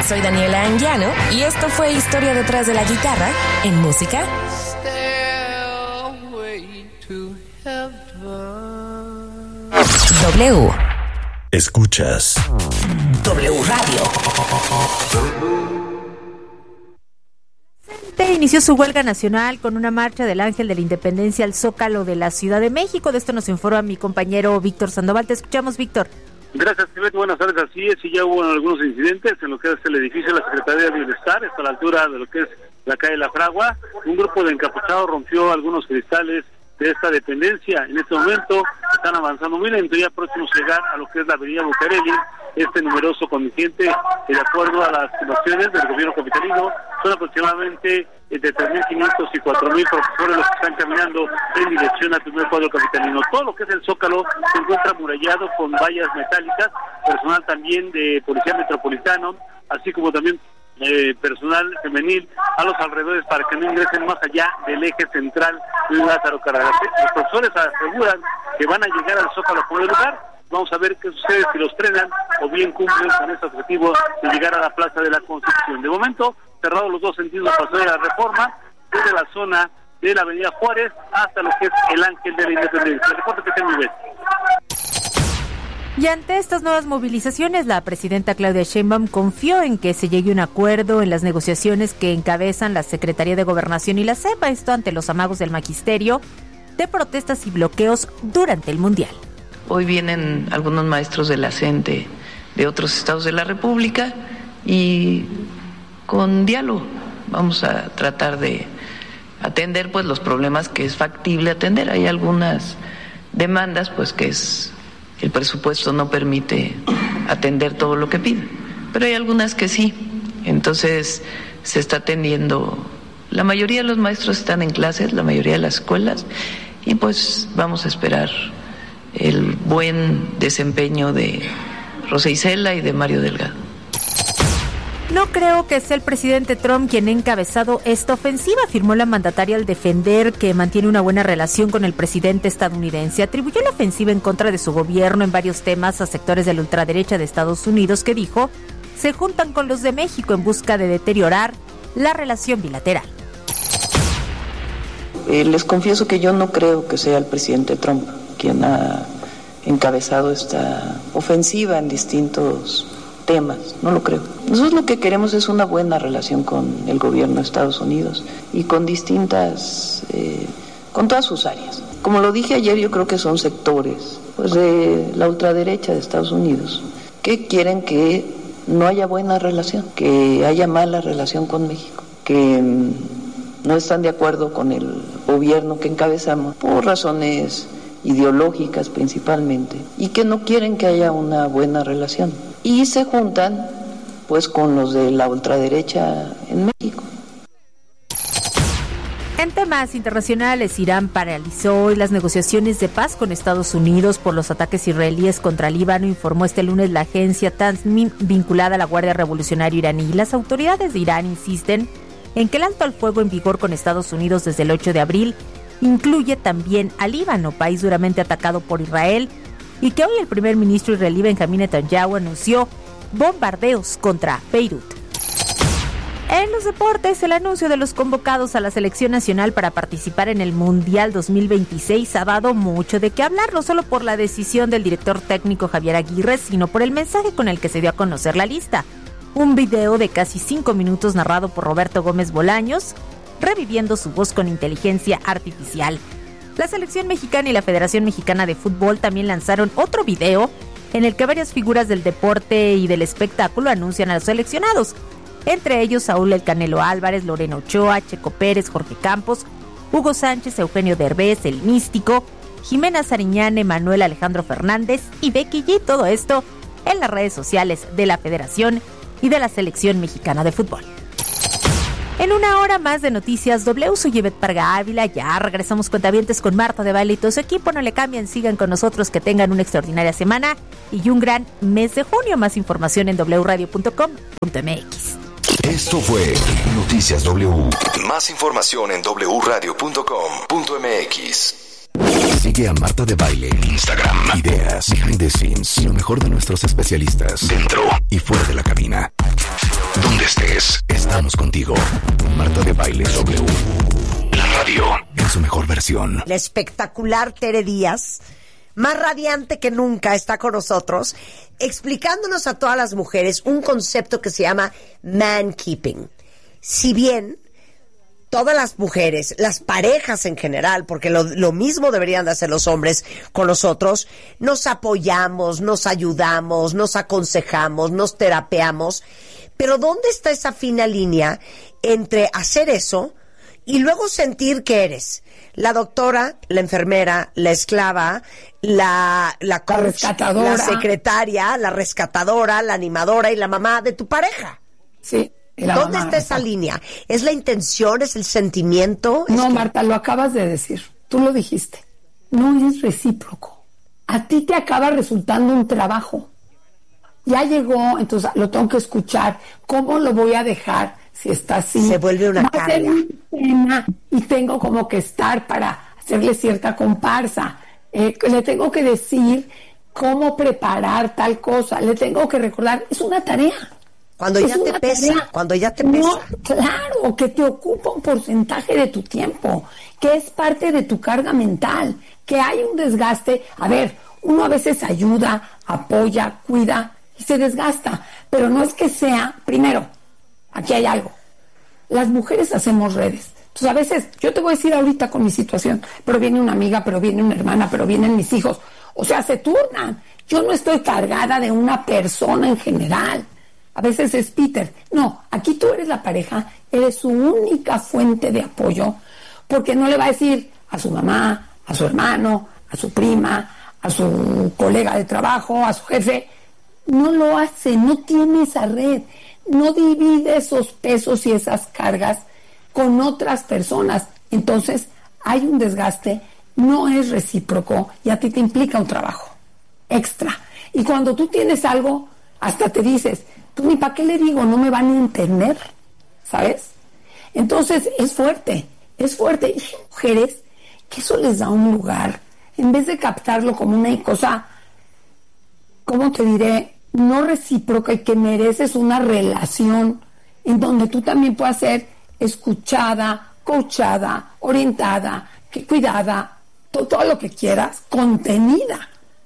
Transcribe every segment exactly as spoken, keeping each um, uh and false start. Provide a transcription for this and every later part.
soy Daniela Anguiano y esto fue Historia detrás de la guitarra en música. W. Escuchas W Radio. Inició su huelga nacional con una marcha del Ángel de la Independencia al Zócalo de la Ciudad de México. De esto nos informa mi compañero Víctor Sandoval. Te escuchamos, Víctor. Gracias, Tibet. Buenas tardes. Así es, y ya hubo algunos incidentes en lo que es el edificio de la Secretaría de Bienestar, hasta la altura de lo que es la calle La Fragua. Un grupo de encapuchados rompió algunos cristales de esta dependencia. En este momento están avanzando muy lento, ya próximos a llegar a lo que es la avenida Bucareli. Este numeroso contingente, de acuerdo a las estimaciones del gobierno capitalino, son aproximadamente entre tres mil quinientos y cuatro mil profesores los que están caminando en dirección al primer cuadro capitalino. Todo lo que es el Zócalo se encuentra amurallado con vallas metálicas, personal también de Policía Metropolitano, así como también eh, personal femenil a los alrededores para que no ingresen más allá del eje central Lázaro Cárdenas. Los profesores aseguran que van a llegar al Zócalo por el lugar. Vamos a ver qué sucede si los frenan o bien cumplen con ese objetivo de llegar a la Plaza de la Constitución. De momento, cerrados los dos sentidos de Paseo de la Reforma, desde la zona de la Avenida Juárez hasta lo que es el Ángel de la Independencia. Reporte que tengo bien. Y ante estas nuevas movilizaciones, la presidenta Claudia Sheinbaum confió en que se llegue a un acuerdo en las negociaciones que encabezan la Secretaría de Gobernación y la CEPA, esto ante los amagos del magisterio de protestas y bloqueos durante el Mundial. Hoy vienen algunos maestros de la CENTE de otros estados de la República y con diálogo vamos a tratar de atender pues los problemas que es factible atender. Hay algunas demandas pues que es el presupuesto no permite atender todo lo que piden, pero hay algunas que sí. Entonces se está atendiendo. La mayoría de los maestros están en clases, la mayoría de las escuelas, y pues vamos a esperar el buen desempeño de Rosa Isela y de Mario Delgado. No creo que sea el presidente Trump quien ha encabezado esta ofensiva, afirmó la mandataria al defender que mantiene una buena relación con el presidente estadounidense. Atribuyó la ofensiva en contra de su gobierno en varios temas a sectores de la ultraderecha de Estados Unidos que, dijo, se juntan con los de México en busca de deteriorar la relación bilateral. Eh, les confieso que yo no creo que sea el presidente Trump quien ha encabezado esta ofensiva en distintos temas, no lo creo. Nosotros lo que queremos es una buena relación con el gobierno de Estados Unidos y con distintas, eh, con todas sus áreas. Como lo dije ayer, yo creo que son sectores pues, de la ultraderecha de Estados Unidos que quieren que no haya buena relación, que haya mala relación con México, que mm, no están de acuerdo con el gobierno que encabezamos por razones ideológicas principalmente, y que no quieren que haya una buena relación. Y se juntan pues con los de la ultraderecha en México. En temas internacionales, Irán paralizó hoy las negociaciones de paz con Estados Unidos por los ataques israelíes contra Líbano, informó este lunes la agencia Tasnim vinculada a la Guardia Revolucionaria iraní. Las autoridades de Irán insisten en que el alto al fuego en vigor con Estados Unidos desde el ocho de abril incluye también a Líbano, país duramente atacado por Israel, y que hoy el primer ministro israelí Benjamín Netanyahu anunció bombardeos contra Beirut. En los deportes, el anuncio de los convocados a la selección nacional para participar en el Mundial dos mil veintiséis ha dado mucho de qué hablar, no solo por la decisión del director técnico Javier Aguirre, sino por el mensaje con el que se dio a conocer la lista. Un video de casi cinco minutos narrado por Roberto Gómez Bolaños, reviviendo su voz con inteligencia artificial. La selección mexicana y la Federación Mexicana de Fútbol también lanzaron otro video en el que varias figuras del deporte y del espectáculo anuncian a los seleccionados, entre ellos Saúl El Canelo Álvarez, Lorena Ochoa, Checo Pérez, Jorge Campos, Hugo Sánchez, Eugenio Derbez, El Místico, Jimena Sariñana, Manuel Alejandro Fernández y Becky G. Todo esto en las redes sociales de la Federación y de la Selección Mexicana de Fútbol. En una hora más de Noticias W, soy Yvette Parga Ávila. Ya regresamos cuentavientes con Marta de Baile y todo su equipo. No le cambien, sigan con nosotros, que tengan una extraordinaria semana y un gran mes de junio. Más información en doble u radio punto com punto m x. Esto fue Noticias W. Más información en doble u radio punto com punto m x. Sigue a Marta de Baile en Instagram. Ideas, behind the scenes y lo mejor de nuestros especialistas dentro y fuera de la cabina. estamos contigo. Marta de Baile W. La radio en su mejor versión. La espectacular Tere Díaz, más radiante que nunca, está con nosotros, explicándonos a todas las mujeres un concepto que se llama man-keeping. Si bien todas las mujeres, las parejas en general, porque lo, lo mismo deberían de hacer los hombres con nosotros, nos apoyamos, nos ayudamos, nos aconsejamos, nos terapeamos, pero ¿dónde está esa fina línea entre hacer eso y luego sentir que eres la doctora, la enfermera, la esclava, la, la coach, la rescatadora, la secretaria, la rescatadora, la animadora y la mamá de tu pareja? Sí. ¿Dónde está esa línea? ¿Es la intención? ¿Es el sentimiento? No, que... Marta, lo acabas de decir. Tú lo dijiste. No es recíproco. A ti te acaba resultando un trabajo. Ya llegó, entonces lo tengo que escuchar. ¿Cómo lo voy a dejar si está así? Se vuelve una Va a ser mi pena y tengo como que estar para hacerle cierta comparsa. Eh, le tengo que decir cómo preparar tal cosa. Le tengo que recordar. Es una tarea. Cuando es ya te pesa, tarea. cuando ya te pesa. No, claro, que te ocupa un porcentaje de tu tiempo, que es parte de tu carga mental, que hay un desgaste. A ver, uno a veces ayuda, apoya, cuida y se desgasta, pero no es que sea, primero, aquí hay algo, las mujeres hacemos redes. Entonces a veces, yo te voy a decir ahorita con mi situación, pero viene una amiga, pero viene una hermana, pero vienen mis hijos, o sea, se turnan. Yo no estoy cargada de una persona en general. A veces es Peter. No, aquí tú eres la pareja, eres su única fuente de apoyo, porque no le va a decir a su mamá, a su hermano, a su prima, a su colega de trabajo, a su jefe. No lo hace, no tiene esa red, no divide esos pesos y esas cargas con otras personas. Entonces hay un desgaste, no es recíproco y a ti te implica un trabajo extra. Y cuando tú tienes algo, hasta te dices, pues ni para qué le digo, no me van a entender, ¿sabes? Entonces es fuerte, es fuerte. Y hay mujeres que eso les da un lugar, en vez de captarlo como una cosa, ¿cómo te diré? No recíproca, y que mereces una relación en donde tú también puedas ser escuchada, coachada, orientada, que cuidada, todo, todo lo que quieras, contenida,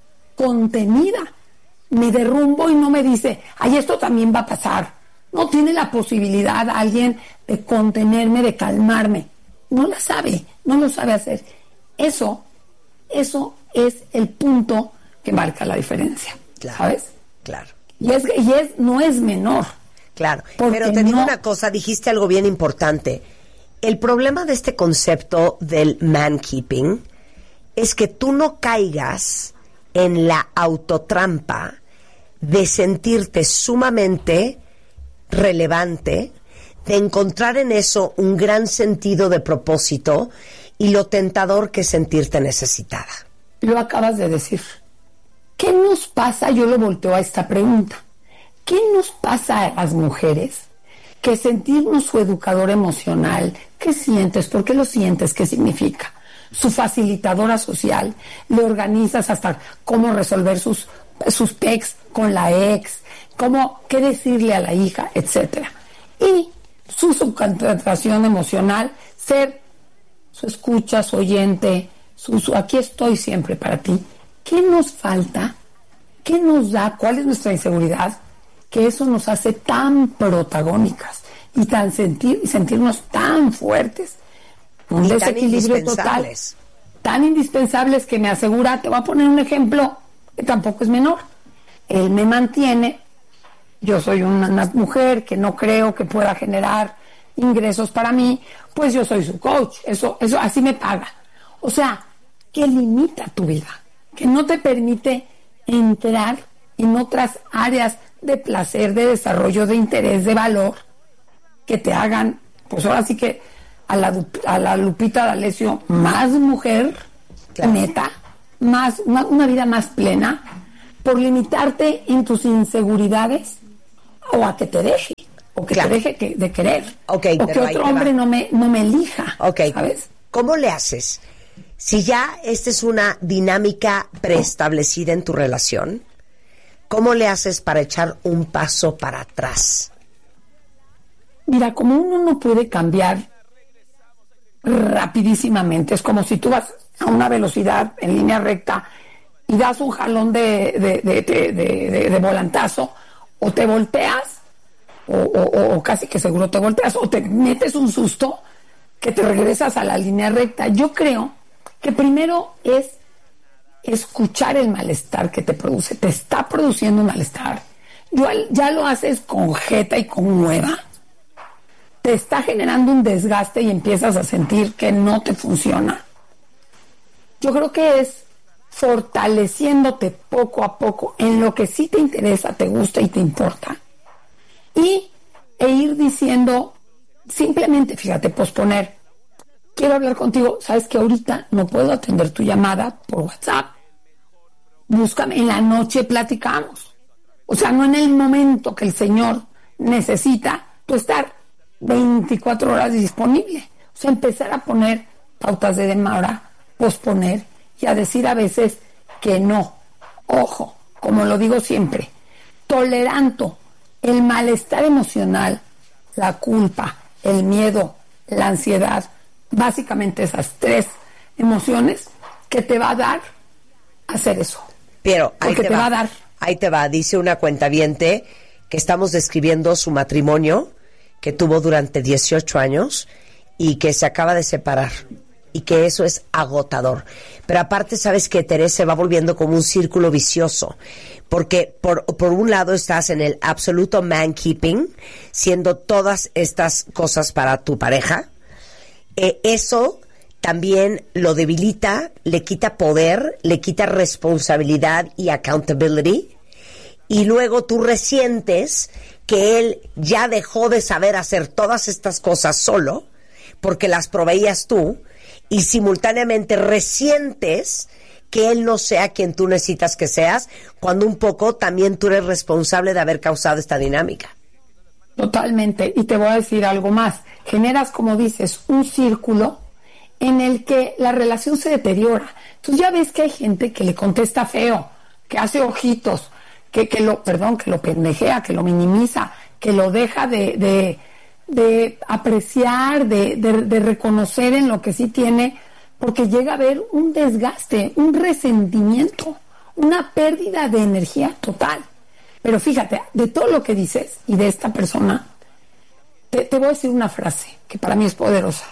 contenida. Me derrumbo y no me dice, ay, esto también va a pasar. No tiene la posibilidad alguien de contenerme, de calmarme. No la sabe, no lo sabe hacer. Eso, eso es el punto que marca la diferencia, claro, ¿sabes? Claro. Y es, y es, no es menor. Claro, pero te digo no... una cosa, dijiste algo bien importante. El problema de este concepto del man-keeping es que tú no caigas en la autotrampa de sentirte sumamente relevante, de encontrar en eso un gran sentido de propósito y lo tentador que es sentirte necesitada. Lo acabas de decir. ¿Qué nos pasa? Yo lo volteo a esta pregunta. ¿Qué nos pasa a las mujeres que sentirnos su educador emocional? ¿Qué sientes? ¿Por qué lo sientes? ¿Qué significa? Su facilitadora social, le organizas hasta cómo resolver sus, sus pecs con la ex, cómo, qué decirle a la hija, etcétera. Y su subcontratación emocional, ser su escucha, su oyente, su, su aquí estoy siempre para ti. ¿Qué nos falta? ¿Qué nos da? ¿Cuál es nuestra inseguridad? Que eso nos hace tan protagónicas y tan sentir y sentirnos tan fuertes. Un desequilibrio total, tan indispensables que me asegura, te voy a poner un ejemplo que tampoco es menor. Él me mantiene, yo soy una, una mujer que no creo que pueda generar ingresos para mí, pues yo soy su coach, eso, eso así me paga. O sea, que limita tu vida, que no te permite entrar en otras áreas de placer, de desarrollo, de interés, de valor, que te hagan, pues ahora sí que a la, a la Lupita D'Alessio más mujer, claro, neta, más, una, una vida más plena, por limitarte en tus inseguridades, o a que te deje, o que claro, te deje que, de querer, okay, o que otro hombre no me, no me elija, okay, ¿sabes? ¿Cómo le haces? Si ya esta es una dinámica preestablecida en tu relación, ¿cómo le haces para echar un paso para atrás? Mira, como uno no puede cambiar rapidísimamente, es como si tú vas a una velocidad en línea recta y das un jalón de, de, de, de, de, de, de volantazo, o te volteas, o, o, o casi que seguro te volteas, o te metes un susto que te regresas a la línea recta. Yo creo que primero es escuchar el malestar que te produce. Te está produciendo un malestar. Ya, ya lo haces con jeta y con hueva. Te está generando un desgaste y empiezas a sentir que no te funciona. Yo creo que es fortaleciéndote poco a poco en lo que sí te interesa, te gusta y te importa. Y e ir diciendo, simplemente, fíjate, posponer. Quiero hablar contigo, sabes que ahorita no puedo atender tu llamada por WhatsApp. Búscame, en la noche platicamos. O sea, no en el momento que el Señor necesita tú estar veinticuatro horas disponible. O sea, empezar a poner pautas de demora, posponer y a decir a veces que no. Ojo, como lo digo siempre, tolerando el malestar emocional, la culpa, el miedo, la ansiedad, básicamente esas tres emociones que te va a dar hacer eso. Pero ahí te, te va. va a dar. Ahí te va, dice una cuentaviente que estamos describiendo su matrimonio que tuvo durante dieciocho años y que se acaba de separar y que eso es agotador. Pero aparte, sabes que Teresa se va volviendo como un círculo vicioso, porque por, por un lado estás en el absoluto man-keeping, siendo todas estas cosas para tu pareja. Eh, eso también lo debilita, le quita poder, le quita responsabilidad y accountability, y luego tú resientes que él ya dejó de saber hacer todas estas cosas solo, porque las proveías tú, y simultáneamente resientes que él no sea quien tú necesitas que seas, cuando un poco también tú eres responsable de haber causado esta dinámica. Totalmente, y te voy a decir algo más. Generas, como dices, un círculo en el que la relación se deteriora. Entonces ya ves que hay gente que le contesta feo, que hace ojitos, que, que lo, perdón, que lo pendejea, que lo minimiza, que lo deja de, de, de apreciar, de, de, de reconocer en lo que sí tiene, porque llega a haber un desgaste, un resentimiento, una pérdida de energía total. Pero fíjate, de todo lo que dices y de esta persona, te, te voy a decir una frase que para mí es poderosa.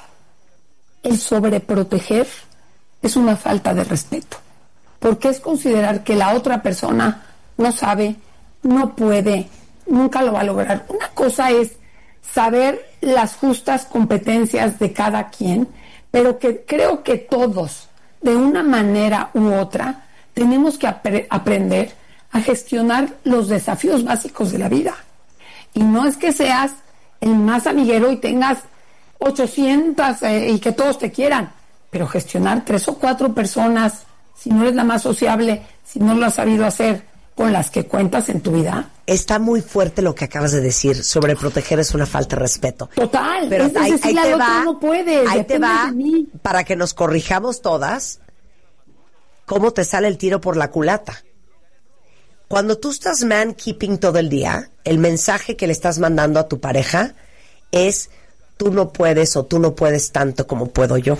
El sobreproteger es una falta de respeto, porque es considerar que la otra persona no sabe, no puede, nunca lo va a lograr. Una cosa es saber las justas competencias de cada quien, pero que creo que todos, de una manera u otra, tenemos que apre- aprender a gestionar los desafíos básicos de la vida. Y no es que seas el más amiguero y tengas ochocientas eh, y que todos te quieran, pero gestionar tres o cuatro personas, si no eres la más sociable, si no lo has sabido hacer, con las que cuentas en tu vida. Está muy fuerte lo que acabas de decir. Sobreproteger es una falta de respeto. Total. Pero es ahí, ahí te va, no puedes, ahí te va, de mí. para que nos corrijamos todas, cómo te sale el tiro por la culata. Cuando tú estás man-keeping todo el día, el mensaje que le estás mandando a tu pareja es: tú no puedes o tú no puedes tanto como puedo yo.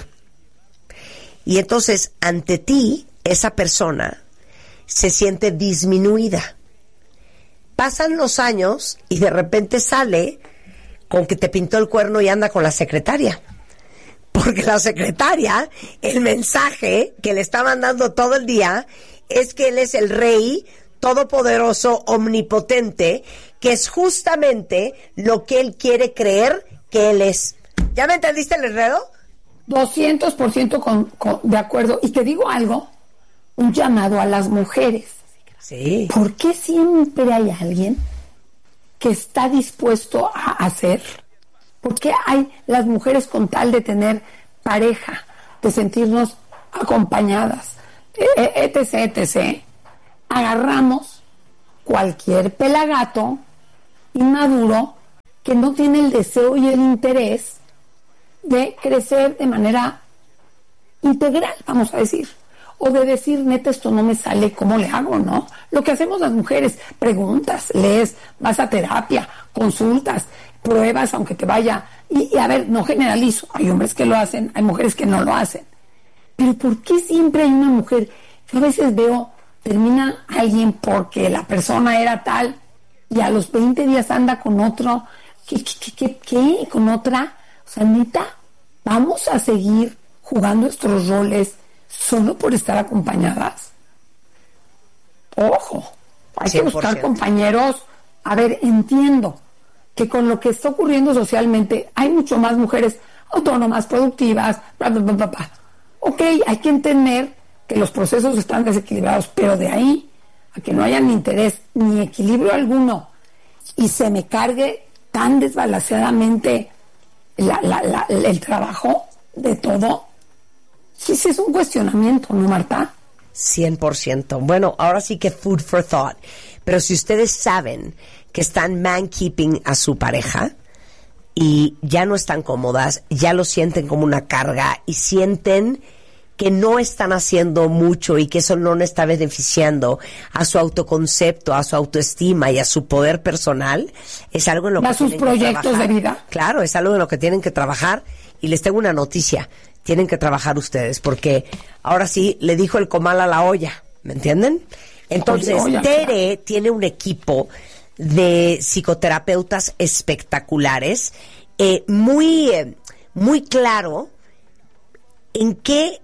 Y entonces, ante ti, esa persona se siente disminuida. Pasan los años y de repente sale con que te pintó el cuerno y anda con la secretaria. Porque la secretaria, el mensaje que le está mandando todo el día es que él es el rey todopoderoso, omnipotente, que es justamente lo que él quiere creer que él es. ¿Ya me entendiste el enredo? doscientos por ciento con, con, de acuerdo. Y te digo algo, un llamado a las mujeres. Sí. ¿Por qué siempre hay alguien que está dispuesto a hacer? ¿Por qué hay las mujeres, con tal de tener pareja, de sentirnos acompañadas, etc, etcétera, agarramos cualquier pelagato inmaduro que no tiene el deseo y el interés de crecer de manera integral, vamos a decir, o de decir, neta, esto no me sale, ¿cómo le hago, no? Lo que hacemos las mujeres, preguntas, lees, vas a terapia, consultas, pruebas, aunque te vaya. Y, y a ver, no generalizo. Hay hombres que lo hacen, hay mujeres que no lo hacen. Pero ¿por qué siempre hay una mujer? Yo a veces veo, termina alguien porque la persona era tal y a los veinte días anda con otro. ¿Qué, qué, qué, qué? ¿Con otra? O sea, neta, ¿vamos a seguir jugando estos roles solo por estar acompañadas? Ojo, hay cien por ciento que buscar compañeros. A ver, entiendo que con lo que está ocurriendo socialmente hay mucho más mujeres autónomas, productivas, bla, bla, bla, bla, bla. Ok, hay que entender que los procesos están desequilibrados, pero de ahí a que no haya ni interés ni equilibrio alguno y se me cargue tan desbalanceadamente la, la, la, el trabajo de todo, sí, sí es un cuestionamiento, ¿no, Marta? cien por ciento. Bueno, ahora sí que food for thought. Pero si ustedes saben que están man-keeping a su pareja y ya no están cómodas, ya lo sienten como una carga y sienten que no están haciendo mucho y que eso no les está beneficiando a su autoconcepto, a su autoestima y a su poder personal, es algo en lo que a sus proyectos de vida. Claro, es algo en lo que tienen que trabajar. Y les tengo una noticia, tienen que trabajar ustedes, porque ahora sí le dijo el comal a la olla, ¿me entienden? Entonces, Oye, olla, Tere tiene un equipo de psicoterapeutas espectaculares, eh, muy, eh, muy claro en qué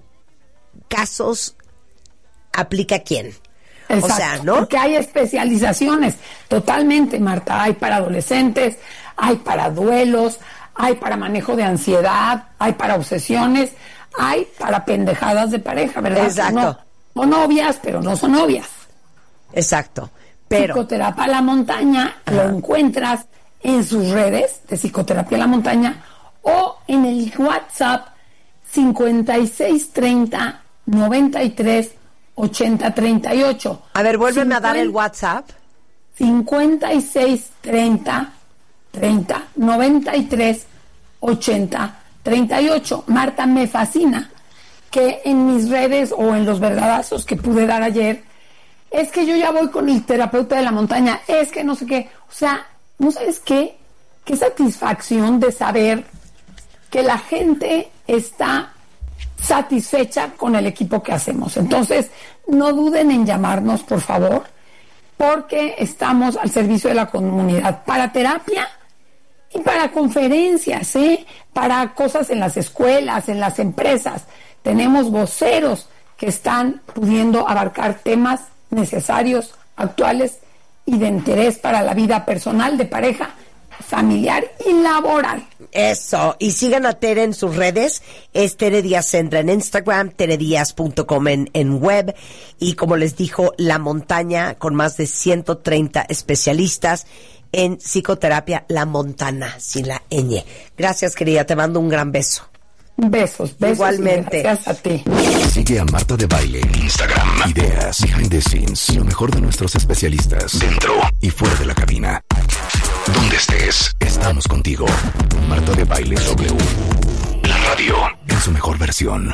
casos aplica quién. Exacto, o sea, ¿no? Porque hay especializaciones, totalmente, Marta. Hay para adolescentes, hay para duelos, hay para manejo de ansiedad, hay para obsesiones, hay para pendejadas de pareja, ¿verdad? Exacto. No, son novias, pero no son novias. Exacto. Pero Psicoterapia La Montaña, ajá, lo encuentras en sus redes de Psicoterapia La Montaña o en el WhatsApp cincuenta y seis treinta noventa y tres ochenta treinta y ocho. A ver, vuélveme a dar el WhatsApp. cincuenta y seis treinta treinta noventa y tres ochenta treinta y ocho. Marta, me fascina que en mis redes o en los verdadazos que pude dar ayer, es que yo ya voy con el terapeuta de la montaña, es que no sé qué, o sea, ¿no sabes qué? Qué satisfacción de saber que la gente está satisfecha con el equipo que hacemos. Entonces, no duden en llamarnos, por favor, porque estamos al servicio de la comunidad para terapia y para conferencias, ¿eh? Para cosas en las escuelas, en las empresas. Tenemos voceros que están pudiendo abarcar temas necesarios, actuales y de interés para la vida personal, de pareja, familiar y laboral. Eso, y sigan a Tere en sus redes, es Tere Díaz Sendra en Instagram, terediaz punto com en, en web, y como les dijo, La Montaña, con más de ciento treinta especialistas en psicoterapia La Montana, sin la ñ. Gracias, querida, te mando un gran beso. Besos, besos. Igualmente. Gracias a ti. Sigue a Marta de Baile en Instagram. Ideas, behind the scenes, lo mejor de nuestros especialistas, dentro y fuera de la cabina. Donde estés, estamos contigo. Marta de Baile W. La radio en su mejor versión.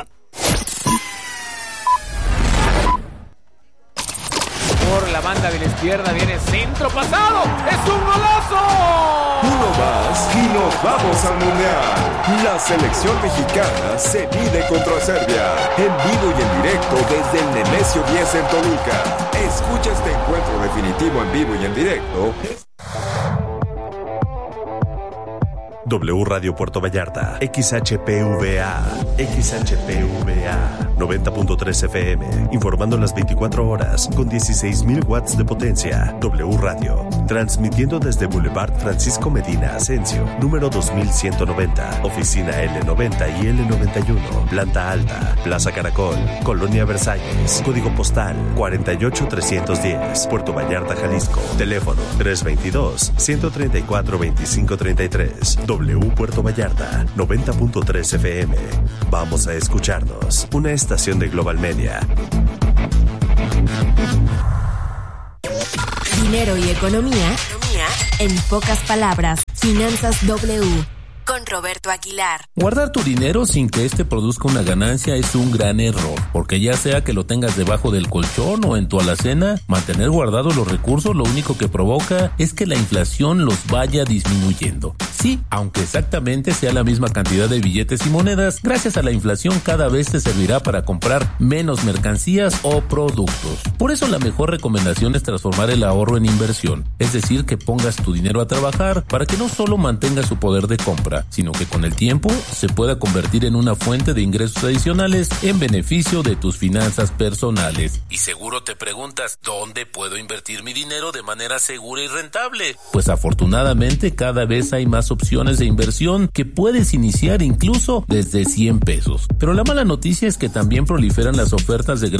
Por la banda de la izquierda viene centro pasado. ¡Es un golazo! Uno más y nos vamos al Mundial. La selección mexicana se mide contra Serbia. En vivo y en directo desde el Nemesio diez en Toluca. Escucha este encuentro definitivo en vivo y en directo. W Radio Puerto Vallarta, X H P V A, X H P V A, noventa punto tres F M, informando las veinticuatro horas, con dieciséis mil watts de potencia. W Radio, transmitiendo desde Boulevard Francisco Medina Asensio, número dos mil ciento noventa, oficina L noventa y L noventa y uno, planta alta, Plaza Caracol, Colonia Versalles, código postal cuarenta y ocho trescientos diez, Puerto Vallarta, Jalisco, teléfono tres veintidós, ciento treinta y cuatro, veinticinco treinta y tres. W Puerto Vallarta, noventa punto tres F M. Vamos a escucharnos. Una estación de Global Media. Dinero y economía en pocas palabras. Finanzas W. con Roberto Aguilar. Guardar tu dinero sin que este produzca una ganancia es un gran error, porque ya sea que lo tengas debajo del colchón o en tu alacena, mantener guardados los recursos lo único que provoca es que la inflación los vaya disminuyendo. Sí, aunque exactamente sea la misma cantidad de billetes y monedas, gracias a la inflación cada vez te servirá para comprar menos mercancías o productos. Por eso la mejor recomendación es transformar el ahorro en inversión, es decir, que pongas tu dinero a trabajar para que no solo mantenga su poder de compra, sino que con el tiempo se pueda convertir en una fuente de ingresos adicionales en beneficio de tus finanzas personales. Y seguro te preguntas, ¿dónde puedo invertir mi dinero de manera segura y rentable? Pues afortunadamente cada vez hay más opciones de inversión que puedes iniciar incluso desde cien pesos. Pero la mala noticia es que también proliferan las ofertas de